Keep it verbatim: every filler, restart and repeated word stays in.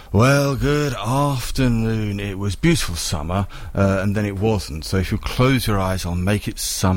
Well, good afternoon. It was beautiful summer, uh, and then it wasn't. So if you close your eyes, I'll make it summer.